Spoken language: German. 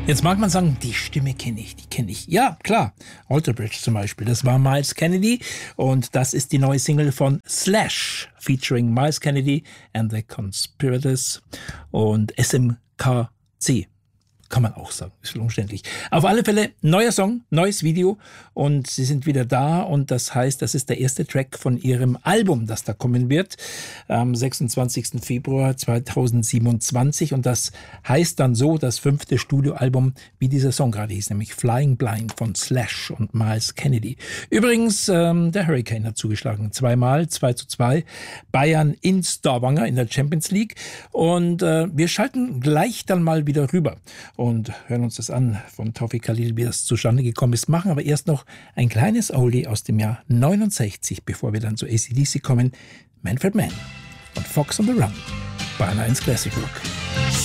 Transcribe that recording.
Jetzt mag man sagen, die Stimme kenne ich, die kenne ich. Ja, klar. Alter Bridge zum Beispiel, das war Myles Kennedy und das ist die neue Single von Slash featuring Myles Kennedy and the Conspirators und SMKC. Kann man auch sagen, ist umständlich. Auf alle Fälle, neuer Song, neues Video und sie sind wieder da und das heißt, das ist der erste Track von ihrem Album, das da kommen wird, am 26. Februar 2027 und das heißt dann so, das 5. Studioalbum, wie dieser Song gerade hieß, nämlich Flying Blind von Slash und Myles Kennedy. Übrigens, der Hurricane hat zugeschlagen, zweimal, 2:2, Bayern in Stavanger in der Champions League und wir schalten gleich dann mal wieder rüber und hören uns das an von Tawfiq Khalil, wie das zustande gekommen ist. Machen aber erst noch ein kleines Oldie aus dem Jahr 69, bevor wir dann zu AC/DC kommen. Manfred Mann und Fox on the Run bei 1 Classic Rock.